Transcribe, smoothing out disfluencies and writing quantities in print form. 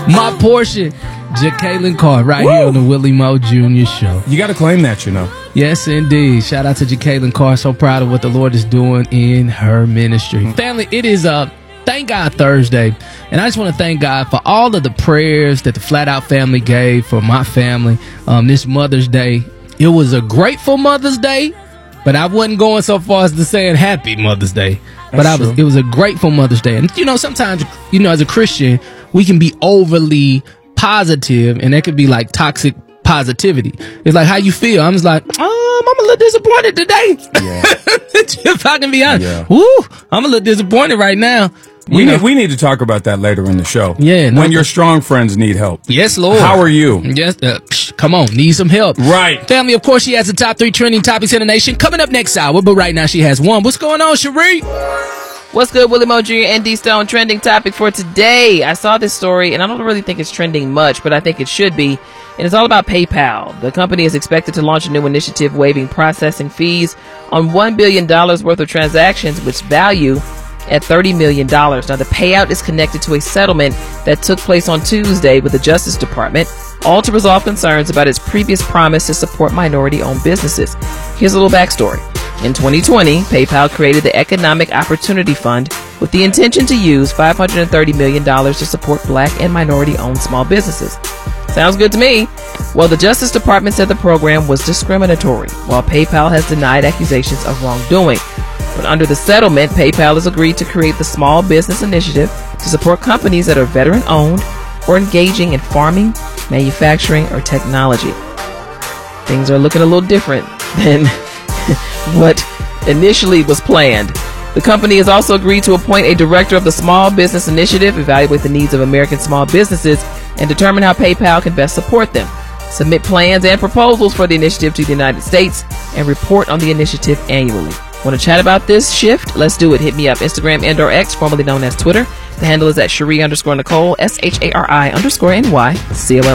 My portion. Jacqueline Carr right here on the Willie Moe Jr. Show. You got to claim that, you know. Yes, indeed. Shout out to Jacqueline Carr. So proud of what the Lord is doing in her ministry. Family, it is Thank God Thursday. And I just want to thank God for all of the prayers that the Flat Out family gave for my family this Mother's Day. It was a grateful Mother's Day, but I wasn't going so far as to saying Happy Mother's Day. But it was a grateful Mother's Day. And, sometimes, as a Christian, we can be overly positive, and that could be like toxic positivity. It's like, how you feel? I'm just like, I'm a little disappointed today. Yeah. If I can be honest. Yeah. Woo, I'm a little disappointed right now. We need to talk about that later in the show. Yeah. When your strong friends need help. Yes, Lord. How are you? Yes. Come on. Need some help. Right. Family, of course, she has the top 3 trending topics in the nation coming up next hour, but right now she has one. What's going on, Cherie? What's good, Willie Moe Jr. and D Stone? Trending topic for today. I saw this story, and I don't really think it's trending much, but I think it should be. And it's all about PayPal. The company is expected to launch a new initiative waiving processing fees on $1 billion worth of transactions, which value at $30 million. Now, the payout is connected to a settlement that took place on Tuesday with the Justice Department, all to resolve concerns about its previous promise to support minority-owned businesses. Here's a little backstory. In 2020, PayPal created the Economic Opportunity Fund with the intention to use $530 million to support Black and minority-owned small businesses. Sounds good to me. Well, the Justice Department said the program was discriminatory, while PayPal has denied accusations of wrongdoing. But under the settlement, PayPal has agreed to create the Small Business Initiative to support companies that are veteran-owned or engaging in farming, manufacturing, or technology. Things are looking a little different than what initially was planned. The company has also agreed to appoint a director of the Small Business Initiative, evaluate the needs of American small businesses, and determine how PayPal can best support them. Submit plans and proposals for the initiative to the United States and report on the initiative annually. Want to chat about this shift? Let's do it. Hit me up, Instagram and/or X, formerly known as Twitter. The handle is at Cherie_Nicole, SHARI_NY, COLL.